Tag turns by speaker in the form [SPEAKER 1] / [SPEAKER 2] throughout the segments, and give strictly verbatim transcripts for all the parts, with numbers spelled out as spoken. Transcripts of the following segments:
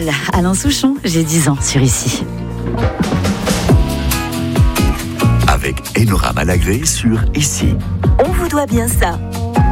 [SPEAKER 1] Alain Souchon, j'ai dix ans sur Ici.
[SPEAKER 2] Avec Enora Malagré sur Ici.
[SPEAKER 1] On vous doit bien ça.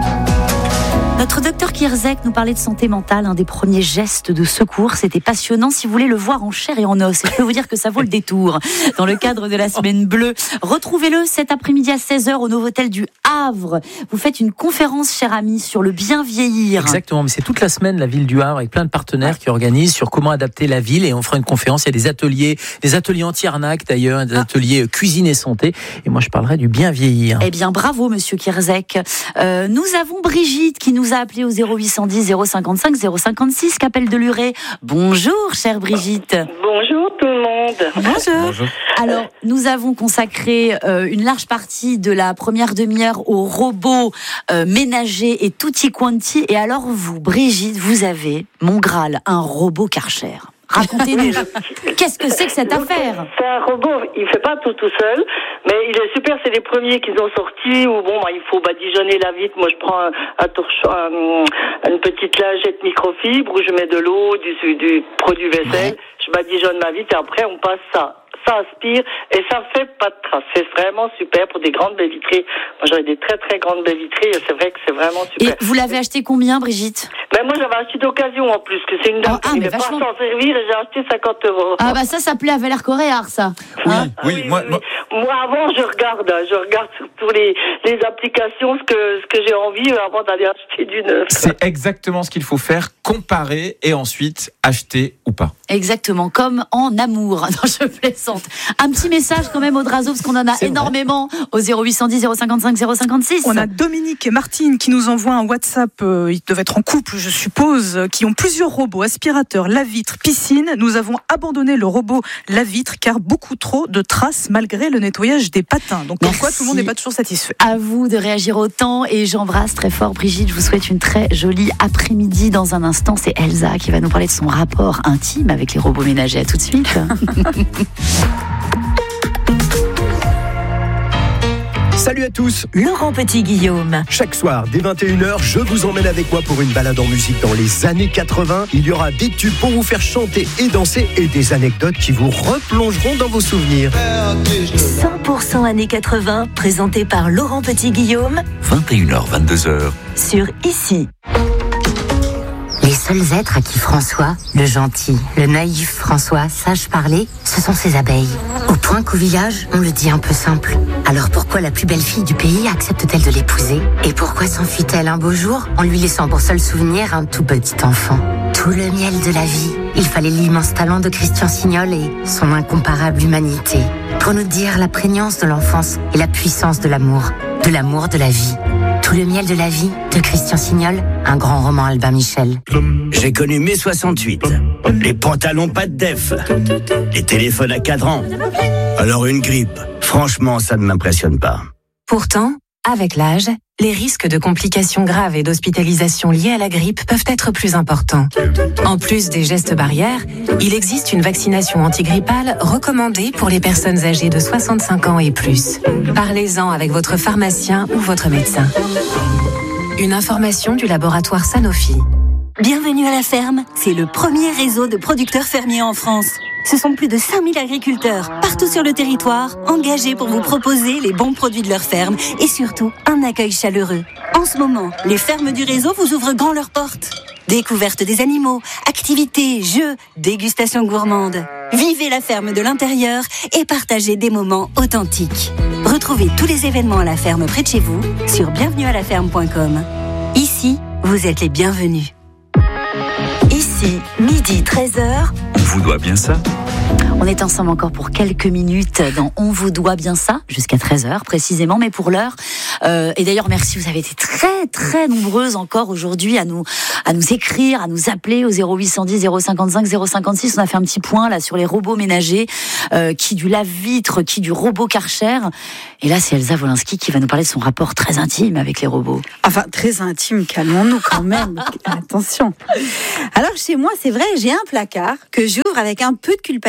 [SPEAKER 1] Notre docteur Kierzek nous parlait de santé mentale, un des premiers gestes de secours. C'était passionnant. Si vous voulez le voir en chair et en os, je peux vous dire que ça vaut le détour. Dans le cadre de la Semaine Bleue, retrouvez-le cet après-midi à seize heures au Novotel du Havre. Vous faites une conférence, cher ami, sur le bien vieillir.
[SPEAKER 3] Exactement, mais c'est toute la semaine la ville du Havre avec plein de partenaires qui organisent sur comment adapter la ville, et on fera une conférence. Il y a des ateliers, des ateliers anti-arnaque d'ailleurs, des ateliers cuisine et santé. Et moi, je parlerai du bien vieillir.
[SPEAKER 1] Eh bien, bravo, monsieur Kierzek. Euh, nous avons Brigitte qui nous a appelé au zéro huit cent dix zéro cinquante-cinq zéro cinquante-six, qu'appelle de Luret. Bonjour, chère Brigitte.
[SPEAKER 4] Bonjour tout le monde.
[SPEAKER 1] Bonjour.
[SPEAKER 3] Bonjour.
[SPEAKER 1] Alors, nous avons consacré euh, une large partie de la première demi-heure aux robots euh, ménagers et tutti quanti. Et alors, vous, Brigitte, vous avez, mon Graal, un robot Karcher. Racontez-nous, qu'est-ce que c'est que cette affaire?
[SPEAKER 4] C'est un robot, il fait pas tout tout seul, mais il est super, c'est les premiers qu'ils ont sortis, où bon, bah, il faut badigeonner la vitre. Moi, je prends un, un torchon, un, une petite lingette microfibre, où je mets de l'eau, du, du produit vaisselle, ouais. Je badigeonne ma vitre, et après, on passe ça. Ça aspire et ça fait pas de traces. C'est vraiment super pour des grandes baies vitrées. Moi, j'aurais des très très grandes baies vitrées et c'est vrai que c'est vraiment super.
[SPEAKER 1] Et vous l'avez acheté combien, Brigitte?
[SPEAKER 4] Ben moi, j'avais acheté d'occasion en plus, que c'est une dame
[SPEAKER 1] oh, ah,
[SPEAKER 4] qui ne pas s'en servir et j'ai acheté cinquante euros.
[SPEAKER 1] Ah bah ça, ça plaît à Valère-Coréard, ça.
[SPEAKER 5] Oui,
[SPEAKER 1] hein
[SPEAKER 5] oui,
[SPEAKER 4] oui,
[SPEAKER 5] moi,
[SPEAKER 4] oui.
[SPEAKER 5] moi...
[SPEAKER 4] moi avant, je regarde, je regarde sur tous les, les applications ce que, ce que j'ai envie avant d'aller acheter du neuf.
[SPEAKER 5] C'est exactement ce qu'il faut faire, comparer et ensuite acheter ou pas.
[SPEAKER 1] Exactement, comme en amour. Non, je plaisante. Un petit message quand même au Drazo, parce qu'on en a c'est énormément vrai. Au zéro huit cent dix zéro cinquante-cinq zéro cinquante-six.
[SPEAKER 6] On a Dominique et Martine qui nous envoient un WhatsApp, euh, ils doivent être en couple je suppose, qui ont plusieurs robots, aspirateurs, lave-vitre, piscine. Nous avons abandonné le robot lave-vitre car beaucoup trop de traces malgré le nettoyage des patins. Donc pourquoi tout le monde n'est pas toujours satisfait?
[SPEAKER 1] À vous de réagir autant et j'embrasse très fort Brigitte. Je vous souhaite une très jolie après-midi. Dans un instant, c'est Elsa qui va nous parler de son rapport intime avec les robots ménagers. À tout de suite.
[SPEAKER 7] Salut à tous,
[SPEAKER 1] Laurent Petit-Guillaume.
[SPEAKER 7] Chaque soir, dès vingt et une heures, je vous emmène avec moi pour une balade en musique dans les années quatre-vingts. Il y aura des tubes pour vous faire chanter et danser et des anecdotes qui vous replongeront dans vos souvenirs.
[SPEAKER 8] cent pour cent années quatre-vingts, présenté par Laurent Petit-Guillaume.
[SPEAKER 2] vingt et une heures, vingt-deux heures.
[SPEAKER 8] Sur Ici. Les seuls êtres à qui François, le gentil, le naïf François, sache parler, ce sont ses abeilles. Au point qu'au village, on le dit un peu simple. Alors pourquoi la plus belle fille du pays accepte-t-elle de l'épouser? Et pourquoi s'enfuit-elle un beau jour en lui laissant pour seul souvenir un tout petit enfant? Tout le miel de la vie, il fallait l'immense talent de Christian Signol et son incomparable humanité pour nous dire la prégnance de l'enfance et la puissance de l'amour, de l'amour de la vie. Tout le miel de la vie de Christian Signol, un grand roman Albin Michel.
[SPEAKER 9] J'ai connu mai soixante-huit, les pantalons pas de def, les téléphones à cadran. Alors une grippe, franchement ça ne m'impressionne pas.
[SPEAKER 10] Pourtant, avec l'âge, les risques de complications graves et d'hospitalisation liées à la grippe peuvent être plus importants. En plus des gestes barrières, il existe une vaccination antigrippale recommandée pour les personnes âgées de soixante-cinq ans et plus. Parlez-en avec votre pharmacien ou votre médecin. Une information du laboratoire Sanofi.
[SPEAKER 8] Bienvenue à la ferme, c'est le premier réseau de producteurs fermiers en France. Ce sont plus de cinq mille agriculteurs, partout sur le territoire, engagés pour vous proposer les bons produits de leur ferme et surtout un accueil chaleureux. En ce moment, les fermes du réseau vous ouvrent grand leurs portes. Découverte des animaux, activités, jeux, dégustation gourmande. Vivez la ferme de l'intérieur et partagez des moments authentiques. Retrouvez tous les événements à la ferme près de chez vous sur bienvenue à la ferme point com. Ici, vous êtes les bienvenus. Ici, midi treize heures.
[SPEAKER 2] On vous doit bien ça.
[SPEAKER 1] On est ensemble encore pour quelques minutes dans On vous doit bien ça, jusqu'à treize heures précisément, mais pour l'heure. Euh, et d'ailleurs, merci, vous avez été très très nombreuses encore aujourd'hui à nous, à nous écrire, à nous appeler au zéro huit cent dix zéro cinquante-cinq zéro cinquante-six. On a fait un petit point là sur les robots ménagers, euh, qui du lave-vitre, qui du robot Karcher. Et là, c'est Elsa Wolinski qui va nous parler de son rapport très intime avec les robots.
[SPEAKER 11] Enfin, très intime, calmons-nous quand même. Attention. Alors, chez moi, c'est vrai, j'ai un placard que j'ouvre avec un peu de culpabilité.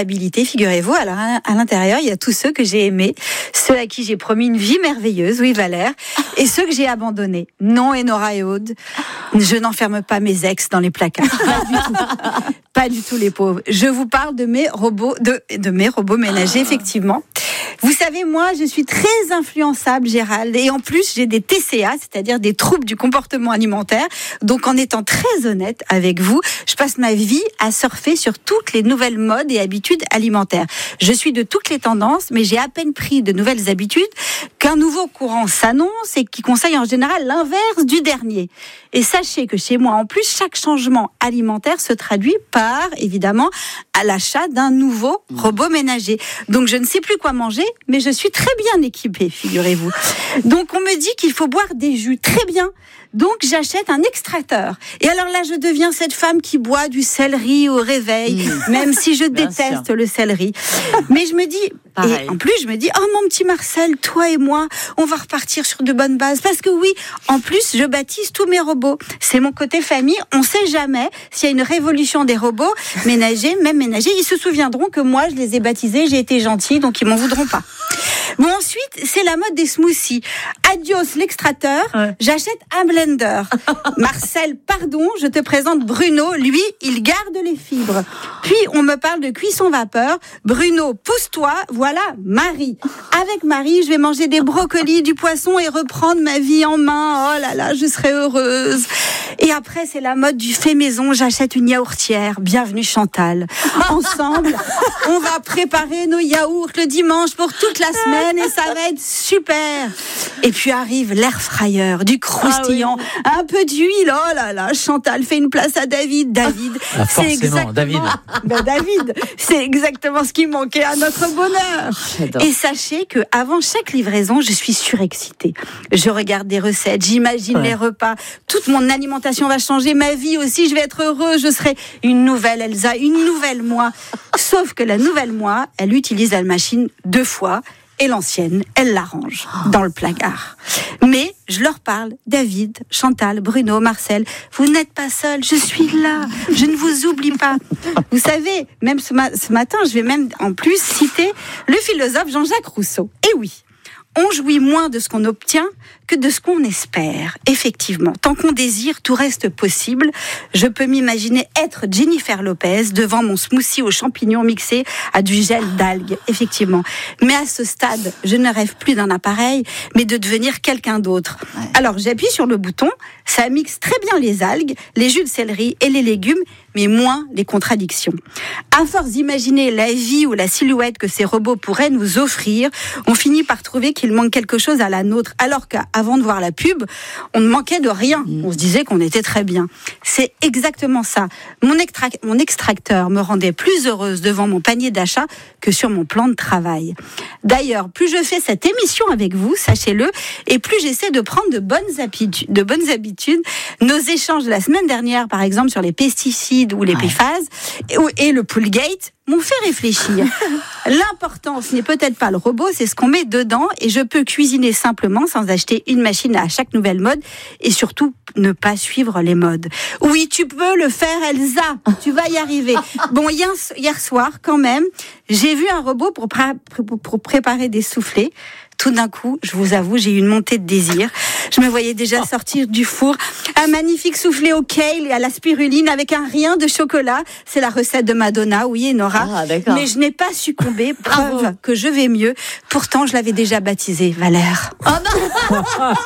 [SPEAKER 11] durabilité, figurez-vous. Alors à l'intérieur, il y a tous ceux que j'ai aimés, ceux à qui j'ai promis une vie merveilleuse, oui Valère, et ceux que j'ai abandonnés. Non, Enora et Aude, je n'enferme pas mes ex dans les placards. Pas du tout. Pas du tout les pauvres. Je vous parle de mes robots, de, de mes robots ménagers, effectivement. Vous savez, moi, je suis très influençable, Gérald, et en plus, j'ai des T C A, c'est-à-dire des troubles du comportement alimentaire. Donc, en étant très honnête avec vous, je passe ma vie à surfer sur toutes les nouvelles modes et habitudes alimentaires. Je suis de toutes les tendances, mais j'ai à peine pris de nouvelles habitudes qu'un nouveau courant s'annonce et qui conseille en général l'inverse du dernier. Et sachez que chez moi, en plus, chaque changement alimentaire se traduit par, évidemment, à l'achat d'un nouveau robot ménager. Donc, je ne sais plus quoi manger, mais je suis très bien équipée, figurez-vous. Donc, on me dit qu'il faut boire des jus. Très bien. Donc, j'achète un extracteur. Et alors là, je deviens cette femme qui boit du céleri au réveil, mmh. même si je déteste sûr. le céleri. Mais je me dis, Pareil. et en plus, je me dis, oh mon petit Marcel, toi et moi, on va repartir sur de bonnes bases. Parce que oui, en plus, je baptise tous mes robots. C'est mon côté famille. On sait jamais s'il y a une révolution des robots ménagers, même ménagers. Ils se souviendront que moi, je les ai baptisés, j'ai été gentille, donc ils m'en voudront pas. Bon, ensuite, c'est la mode des smoothies. Adios l'extracteur, ouais. j'achète un blender. Marcel, pardon, je te présente Bruno. Lui, il garde les fibres. Puis, on me parle de cuisson vapeur. Bruno, pousse-toi. Voilà, Marie. Avec Marie, je vais manger des brocolis, du poisson et reprendre ma vie en main. Oh là là, je serai heureuse. Et après, c'est la mode du fait maison. J'achète une yaourtière. Bienvenue Chantal. Ensemble, on va préparer nos yaourts le dimanche pour toute la semaine et ça va être super. Et puis arrive l'air fryer, du croustillant, ah oui. un peu d'huile. Oh là là, Chantal fait une place à David. David,
[SPEAKER 3] ah,
[SPEAKER 11] c'est exactement
[SPEAKER 3] David.
[SPEAKER 11] Ben David, c'est exactement ce qui manquait à notre bonheur. J'adore. Et sachez que avant chaque livraison, je suis surexcitée. Je regarde des recettes, j'imagine ouais. les repas, toute mon alimentation va changer, ma vie aussi, je vais être heureuse, je serai une nouvelle Elsa, une nouvelle moi. Sauf que la nouvelle moi, elle utilise la machine deux fois. Et l'ancienne, elle l'arrange dans le placard. Mais je leur parle, David, Chantal, Bruno, Marcel, vous n'êtes pas seuls, je suis là, je ne vous oublie pas. Vous savez, même ce, ma- ce matin, je vais même en plus citer le philosophe Jean-Jacques Rousseau. Et oui, on jouit moins de ce qu'on obtient que de ce qu'on espère. Effectivement, tant qu'on désire, tout reste possible. Je peux m'imaginer être Jennifer Lopez devant mon smoothie aux champignons mixé à du gel d'algues. Effectivement. Mais à ce stade, je ne rêve plus d'un appareil, mais de devenir quelqu'un d'autre. Ouais. Alors, j'appuie sur le bouton, ça mixe très bien les algues, les jus de céleri et les légumes, mais moins les contradictions. À force d'imaginer la vie ou la silhouette que ces robots pourraient nous offrir, on finit par trouver qu'il manque quelque chose à la nôtre, alors qu'avant de voir la pub, on ne manquait de rien. On se disait qu'on était très bien. C'est exactement ça. Mon, extra- mon extracteur me rendait plus heureuse devant mon panier d'achat que sur mon plan de travail. D'ailleurs, plus je fais cette émission avec vous, sachez-le, et plus j'essaie de prendre de bonnes habitudes. De bonnes habitudes. Nos échanges de la semaine dernière, par exemple, sur les pesticides ou les P F A S et, et le Poolgate m'ont fait réfléchir. L'important, ce n'est peut-être pas le robot, c'est ce qu'on met dedans et je peux cuisiner simplement sans acheter une machine à chaque nouvelle mode et surtout ne pas suivre les modes. Oui, tu peux le faire, Elsa, tu vas y arriver. Bon, hier, hier soir, quand même, j'ai vu un robot pour, pré- pour préparer des soufflés. Tout d'un coup, je vous avoue, j'ai eu une montée de désir. Je me voyais déjà sortir du four un magnifique soufflé au kale et à la spiruline avec un rien de chocolat. C'est la recette de Madonna, oui, Nora. Ah, mais je n'ai pas succombé, preuve Bravo. que je vais mieux. Pourtant, je l'avais déjà baptisé Valère. Oh non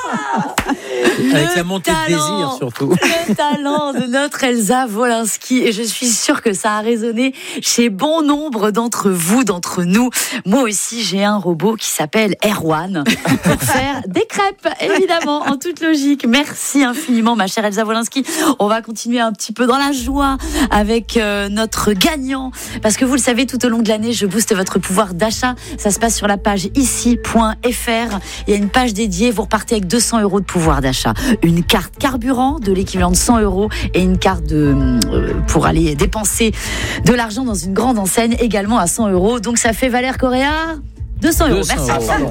[SPEAKER 3] Avec la montée talent, de désir, surtout.
[SPEAKER 1] Le talent de notre Elsa Wolinski. Et je suis sûre que ça a résonné chez bon nombre d'entre vous, d'entre nous. Moi aussi, j'ai un robot qui s'appelle Erwan pour faire des crêpes, évidemment, en toute logique. Merci infiniment, ma chère Elsa Wolinski. On va continuer un petit peu dans la joie avec euh, notre gagnant. Parce que vous le savez, tout au long de l'année, je booste votre pouvoir d'achat. Ça se passe sur la page ici point f r. Il y a une page dédiée. Vous repartez avec deux cents euros de pouvoir d'achat. Une carte carburant de l'équivalent de cent euros et une carte de, euh, pour aller dépenser de l'argent dans une grande enseigne également à cent euros. Donc ça fait Valère Correa deux cents euros. Merci.
[SPEAKER 3] Euros,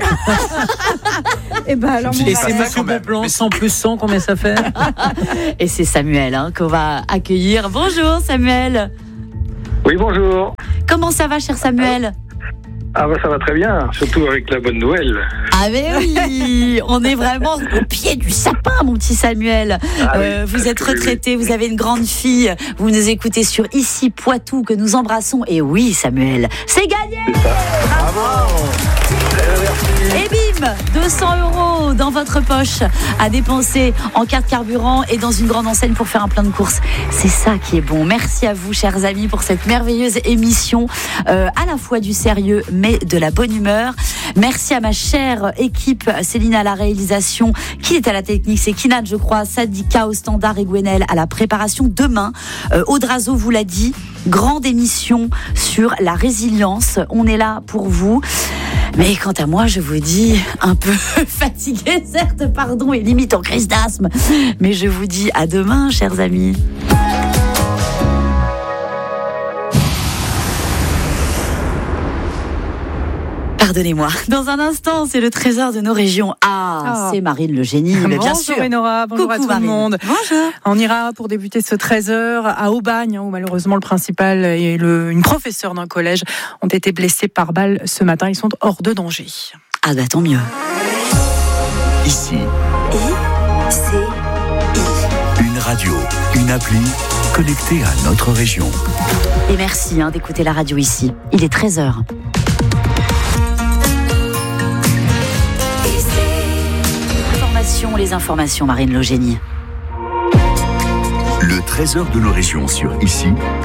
[SPEAKER 11] Et ben alors,
[SPEAKER 3] et c'est Monsieur Bonplan, cent plus cent, combien ça fait?
[SPEAKER 1] Et c'est Samuel hein, qu'on va accueillir. Bonjour Samuel.
[SPEAKER 12] Oui, bonjour.
[SPEAKER 1] Comment ça va, cher Samuel ?
[SPEAKER 12] Ah bah ça va très bien, surtout avec la bonne nouvelle.
[SPEAKER 1] Ah mais oui, on est vraiment au pied du sapin, mon petit Samuel.
[SPEAKER 12] Ah oui,
[SPEAKER 1] euh, vous êtes retraité,
[SPEAKER 12] oui.
[SPEAKER 1] vous avez une grande fille, vous nous écoutez sur Ici Poitou, que nous embrassons. Et oui, Samuel, c'est gagné.
[SPEAKER 12] C'est ça. Bravo.
[SPEAKER 1] Et bim, deux cents euros dans votre poche à dépenser en carte carburant et dans une grande enseigne pour faire un plein de courses. C'est ça qui est bon. Merci à vous, chers amis, pour cette merveilleuse émission, euh, à la fois du sérieux mais de la bonne humeur. Merci à ma chère équipe, Céline à la réalisation, qui est à la technique, c'est Kinad, je crois, Sadika au standard et Gwenel à la préparation. Demain, euh, Audrazo vous l'a dit, grande émission sur la résilience. On est là pour vous. Mais quant à moi, je vous dis, un peu fatiguée, certes, pardon, et limite en crise d'asthme. Mais je vous dis à demain, chers amis. Pardonnez-moi. Dans un instant, c'est le trésor de nos régions. Ah, oh. C'est Marine le génie, mais bien sûr.
[SPEAKER 6] Bonjour Enora, bonjour
[SPEAKER 1] Coucou
[SPEAKER 6] à tout
[SPEAKER 1] Marine.
[SPEAKER 6] le monde.
[SPEAKER 1] Bonjour.
[SPEAKER 6] On ira pour débuter ce treize heures à Aubagne, où malheureusement le principal et le, une professeure d'un collège ont été blessés par balle ce matin. Ils sont hors de danger.
[SPEAKER 1] Ah bah tant mieux.
[SPEAKER 2] Ici.
[SPEAKER 1] I, C, I.
[SPEAKER 2] Une radio, une appli connectée à notre région.
[SPEAKER 1] Et merci hein, d'écouter la radio ici. Il est treize heures. Les informations, Marine Logénie.
[SPEAKER 2] Le trésor de nos régions sur Ici.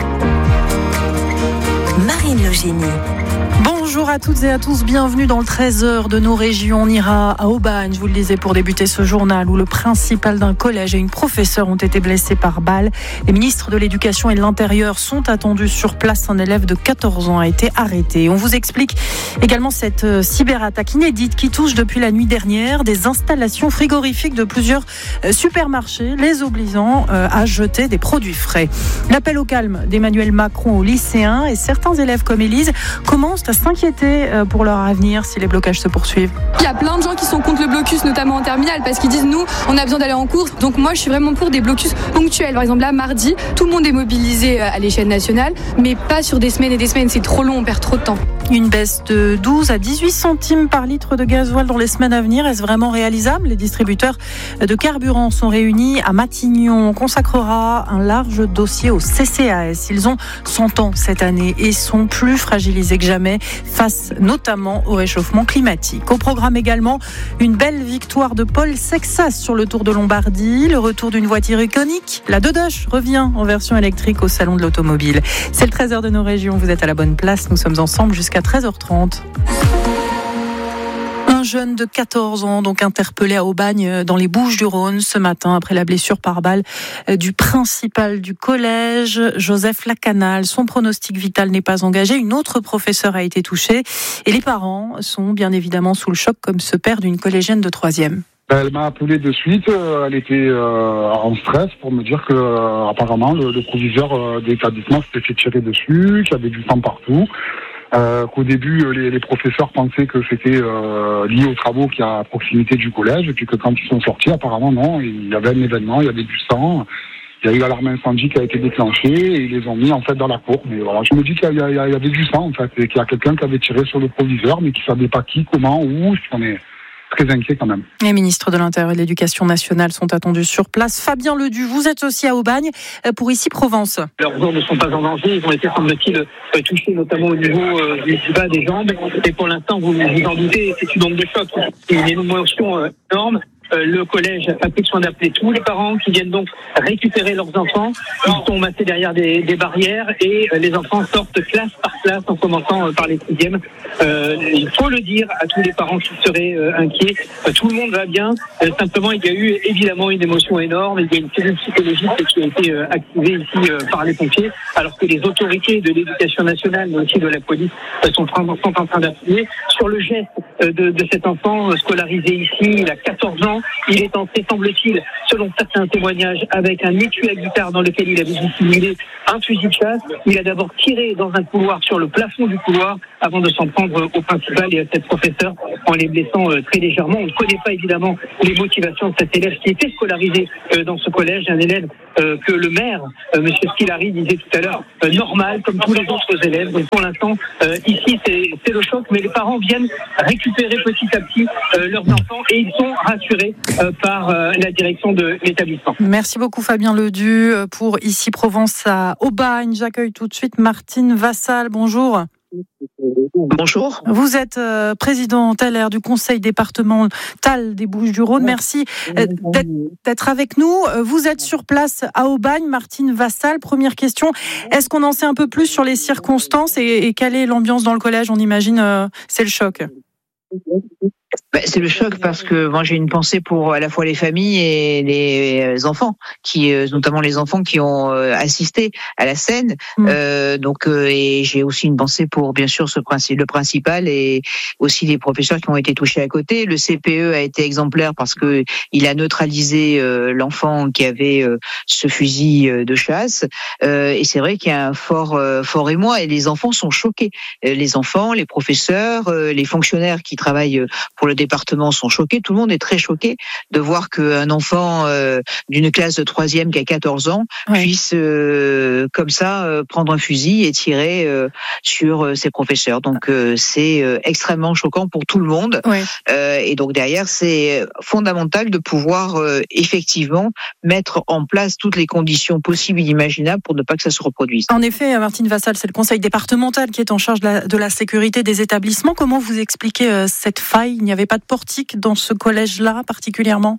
[SPEAKER 10] Marine Logénie.
[SPEAKER 6] Bonjour à toutes et à tous, bienvenue dans le treize heures de nos régions. On ira à Aubagne, je vous le disais, pour débuter ce journal où le principal d'un collège et une professeure ont été blessés par balle. Les ministres de l'Éducation et de l'Intérieur sont attendus sur place. Un élève de quatorze ans a été arrêté. On vous explique également cette cyberattaque inédite qui touche depuis la nuit dernière des installations frigorifiques de plusieurs supermarchés, les obligeant à jeter des produits frais. L'appel au calme d'Emmanuel Macron aux lycéens et certains élèves comme Élise commencent à s'inquiéter pour leur avenir si les blocages se poursuivent.
[SPEAKER 13] Il y a plein de gens qui sont contre le blocus, notamment en terminale, parce qu'ils disent nous, on a besoin d'aller en cours. Donc moi, je suis vraiment pour des blocus ponctuels. Par exemple, là, mardi, tout le monde est mobilisé à l'échelle nationale, mais pas sur des semaines et des semaines. C'est trop long, on perd trop de temps.
[SPEAKER 6] Une baisse de douze à dix-huit centimes par litre de gasoil dans les semaines à venir. Est-ce vraiment réalisable ? Les distributeurs de carburant sont réunis à Matignon. On consacrera un large dossier au C C A S. Ils ont cent ans cette année et sont plus fragilisés que jamais face notamment au réchauffement climatique. Au programme également, une belle victoire de Paul Sexas sur le Tour de Lombardie, le retour d'une voiture iconique. La Dodoche revient en version électrique au Salon de l'Automobile. C'est le treize heures de nos régions, vous êtes à la bonne place, nous sommes ensemble jusqu'à treize heures trente. Un jeune de quatorze ans, donc interpellé à Aubagne dans les Bouches-du-Rhône ce matin après la blessure par balle du principal du collège, Joseph Lacanal. Son pronostic vital n'est pas engagé. Une autre professeure a été touchée et les parents sont bien évidemment sous le choc comme ce père d'une collégienne de troisième.
[SPEAKER 14] Elle m'a appelé de suite, elle était euh, en stress pour me dire que euh, apparemment le, le proviseur euh, de l'établissement s'était fait tirer dessus, qu'il y avait du sang partout. Euh, qu'au début, les, les professeurs pensaient que c'était euh, lié aux travaux qu'il y a à proximité du collège, et puis que quand ils sont sortis, apparemment non, il y avait un événement, il y avait du sang, il y a eu l'alarme incendie qui a été déclenchée, et ils les ont mis en fait dans la cour. Mais voilà, je me dis qu'il y, a, il y avait du sang en fait, et qu'il y a quelqu'un qui avait tiré sur le proviseur, mais qui savait pas qui, comment, où. On est très inquiet quand même.
[SPEAKER 6] Les ministres de l'Intérieur et de l'Éducation nationale sont attendus sur place. Fabien Ledu, vous êtes aussi à Aubagne pour Ici Provence.
[SPEAKER 15] Leurs os ne sont pas en danger, ils ont été, semble-t-il, touchés notamment au niveau euh, du bas des jambes. Et pour l'instant, vous vous en doutez, c'est une onde de choc, c'est une émotion euh, énorme. Euh, le collège a pris soin d'appeler tous les parents qui viennent donc récupérer leurs enfants. Ils sont massés derrière des, des barrières et euh, les enfants sortent classe par classe en commençant euh, par les sixièmes. Euh, il faut le dire à tous les parents qui seraient euh, inquiets. Euh, tout le monde va bien. Euh, simplement, il y a eu évidemment une émotion énorme. Il y a une cellule psychologique qui a été euh, activée ici euh, par les pompiers, alors que les autorités de l'éducation nationale, mais aussi de la police, euh, sont, sont en train d'appuyer sur le geste euh, de, de cet enfant euh, scolarisé ici. Il a quatorze ans. Il est entré, semble-t-il, selon certains témoignages, avec un étui à guitare dans lequel il avait dissimulé un fusil de chasse. Il a d'abord tiré dans un couloir, sur le plafond du couloir, avant de s'en prendre au principal et à cette professeure, en les blessant très légèrement. On ne connaît pas évidemment les motivations de cet élève qui était scolarisé dans ce collège, un élève euh, que le maire, euh, M. Scolari, disait tout à l'heure, euh, normal, comme tous les autres élèves. Donc pour l'instant, euh, ici, c'est, c'est le choc, mais les parents viennent récupérer petit à petit euh, leurs enfants et ils sont rassurés euh, par euh, la direction de l'établissement.
[SPEAKER 6] Merci beaucoup Fabien Ledu pour Ici Provence à Aubagne. J'accueille tout de suite Martine Vassal. Bonjour.
[SPEAKER 16] Bonjour.
[SPEAKER 6] Vous êtes euh, présidente L R du conseil départemental des Bouches-du-Rhône. Merci euh, d'être, d'être avec nous. Vous êtes sur place à Aubagne, Martine Vassal. Première question, est-ce qu'on en sait un peu plus sur les circonstances et, et quelle est l'ambiance dans le collège? On imagine euh, c'est le choc.
[SPEAKER 16] Ben, c'est le choc parce que moi j'ai une pensée pour à la fois les familles et les enfants, qui notamment les enfants qui ont assisté à la scène. Mmh. Euh, donc euh, et j'ai aussi une pensée pour bien sûr ce principe, le principal et aussi les professeurs qui ont été touchés à côté. Le C P E a été exemplaire parce que il a neutralisé euh, l'enfant qui avait euh, ce fusil de chasse. Euh, et c'est vrai qu'il y a un fort euh, fort émoi et les enfants sont choqués. Les enfants, les professeurs, euh, les fonctionnaires qui travaillent pour le département sont choqués. Tout le monde est très choqué de voir qu'un enfant euh, d'une classe de troisième qui a quatorze ans ouais. puisse euh, comme ça euh, prendre un fusil et tirer euh, sur euh, ses professeurs. Donc euh, c'est euh, extrêmement choquant pour tout le monde. Ouais. Euh, et donc derrière, c'est fondamental de pouvoir euh, effectivement mettre en place toutes les conditions possibles et imaginables pour ne pas que ça se reproduise.
[SPEAKER 6] En effet, Martine Vassal, c'est le conseil départemental qui est en charge de la, de la sécurité des établissements. Comment vous expliquez euh, cette faille? Il n'y avait pas de portique dans ce collège-là particulièrement?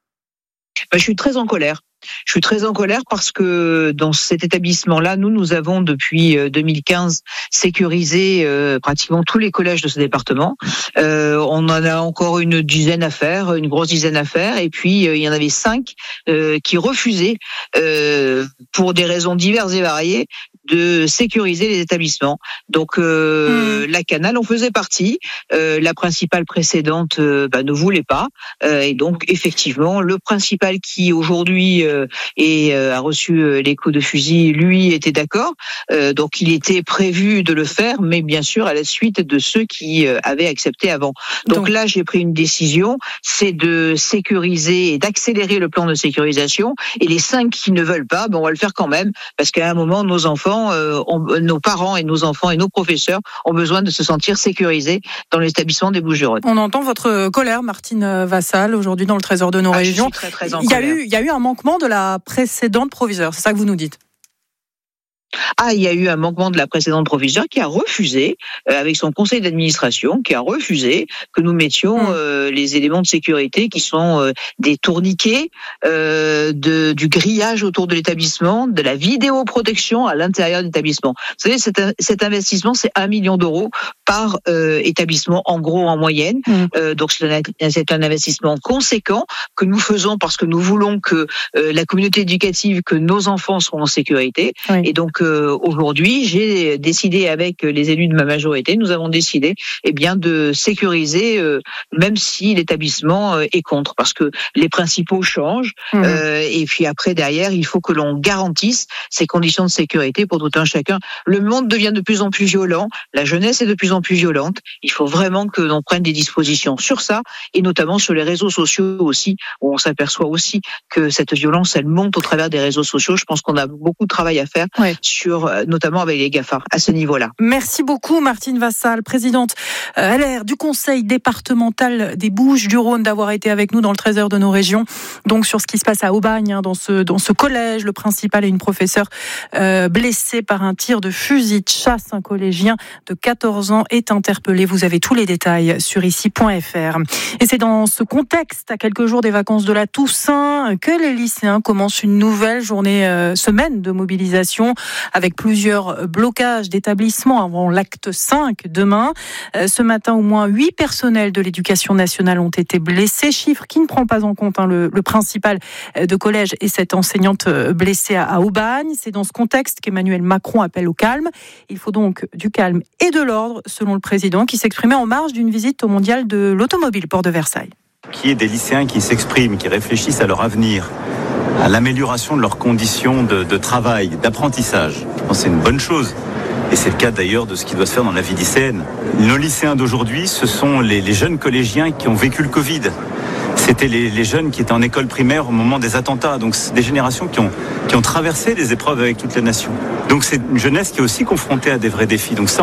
[SPEAKER 16] Ben, je suis très en colère. Je suis très en colère parce que dans cet établissement-là, nous, nous avons depuis deux mille quinze sécurisé euh, pratiquement tous les collèges de ce département. Euh, on en a encore une dizaine à faire, une grosse dizaine à faire, et puis euh, il y en avait cinq euh, qui refusaient, euh, pour des raisons diverses et variées, de sécuriser les établissements. Donc euh, mmh. la Canal en faisait partie. Euh, la principale précédente euh, bah, ne voulait pas, euh, et donc effectivement le principal qui aujourd'hui euh, et euh, a reçu euh, les coups de fusil, lui était d'accord. Euh, donc il était prévu de le faire, mais bien sûr à la suite de ceux qui euh, avaient accepté avant. Donc, donc là j'ai pris une décision, c'est de sécuriser et d'accélérer le plan de sécurisation. Et les cinq qui ne veulent pas, ben on va le faire quand même, parce qu'à un moment nos enfants Euh, on, nos parents et nos enfants et nos professeurs ont besoin de se sentir sécurisés dans l'établissement des Bouches-du-Rhône.
[SPEAKER 6] On entend votre colère, Martine Vassal, aujourd'hui dans le Trésor de nos
[SPEAKER 16] ah,
[SPEAKER 6] régions.
[SPEAKER 16] Je suis très, très en
[SPEAKER 6] il y a
[SPEAKER 16] colère.
[SPEAKER 6] eu, il y a eu un manquement de la précédente proviseure, c'est ça que vous nous dites?
[SPEAKER 16] Ah, il y a eu un manquement de la précédente proviseure qui a refusé, euh, avec son conseil d'administration, qui a refusé que nous mettions mmh. euh, les éléments de sécurité qui sont euh, des tourniquets, euh, de, du grillage autour de l'établissement, de la vidéoprotection à l'intérieur de l'établissement. Vous savez, cet, cet investissement, c'est un million d'euros par euh, établissement, en gros, en moyenne. Mmh. Euh, donc, c'est un, c'est un investissement conséquent que nous faisons parce que nous voulons que euh, la communauté éducative, que nos enfants soient en sécurité. Oui. Et donc, Euh, aujourd'hui, j'ai décidé avec les élus de ma majorité, nous avons décidé eh bien, de sécuriser, euh, même si l'établissement euh, est contre, parce que les principaux changent. Mmh. Euh, et puis après, derrière, il faut que l'on garantisse ces conditions de sécurité pour tout un chacun. Le monde devient de plus en plus violent, la jeunesse est de plus en plus violente. Il faut vraiment que l'on prenne des dispositions sur ça, et notamment sur les réseaux sociaux aussi, où on s'aperçoit aussi que cette violence, elle monte au travers des réseaux sociaux. Je pense qu'on a beaucoup de travail à faire. Ouais. Sur, notamment avec les GAFA, à ce niveau-là.
[SPEAKER 6] Merci beaucoup Martine Vassal, présidente L R du conseil départemental des Bouches-du-Rhône, d'avoir été avec nous dans le Trésor de nos régions, donc sur ce qui se passe à Aubagne, hein, dans, ce, dans ce collège. Le principal et une professeure euh, blessés par un tir de fusil de chasse. Un collégien de quatorze ans est interpellé. Vous avez tous les détails sur ici point f r. Et c'est dans ce contexte, à quelques jours des vacances de la Toussaint, que les lycéens commencent une nouvelle journée, euh, semaine de mobilisation, avec plusieurs blocages d'établissements avant l'acte cinq demain. Ce matin, au moins huit personnels de l'éducation nationale ont été blessés, chiffre qui ne prend pas en compte hein, le, le principal de collège et cette enseignante blessée à, à Aubagne. C'est dans ce contexte qu'Emmanuel Macron appelle au calme. Il faut donc du calme et de l'ordre, selon le président, qui s'exprimait en marge d'une visite au mondial de l'automobile, Port de Versailles.
[SPEAKER 17] Qu'il y ait des lycéens qui s'expriment, qui réfléchissent à leur avenir, à l'amélioration de leurs conditions de, de travail, d'apprentissage. Je pense que c'est une bonne chose. Et c'est le cas d'ailleurs de ce qui doit se faire dans la vie lycéenne. Nos lycéens d'aujourd'hui, ce sont les, les jeunes collégiens qui ont vécu le Covid. c'était les, les jeunes qui étaient en école primaire au moment des attentats. Donc c'est des générations qui ont, qui ont traversé des épreuves avec toute la nation. Donc c'est une jeunesse qui est aussi confrontée à des vrais défis. Donc ça,